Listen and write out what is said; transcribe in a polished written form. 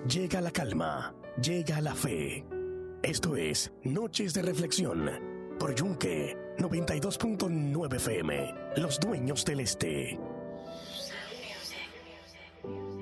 llega la calma, llega la fe. Esto es Noches de Reflexión por Yunque 92.9 FM, los dueños del este.